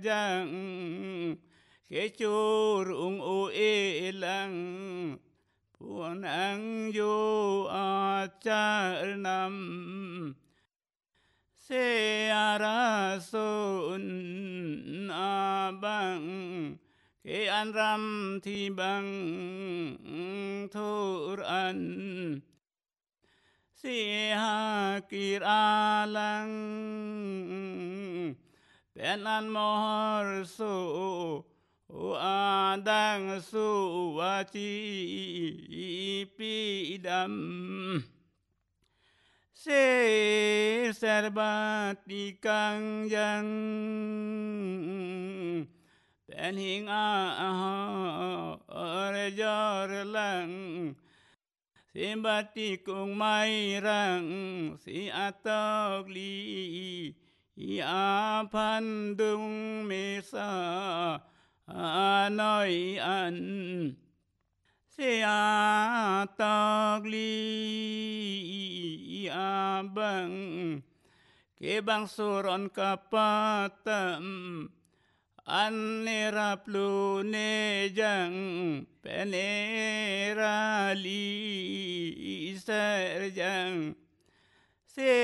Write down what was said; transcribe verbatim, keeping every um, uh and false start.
Jang kechur ung u elang puan ang yo acharnam se arasun abang ke anram thi bang thuran si hakir alang penan mohor su adang su waci pidam se serbat ikang yang pen hing a rejor lang si batikung mai rang si atok li apan dung mesa anoi an si atok li abang ke bang suron kapatam an nera plune jang penera li serjang se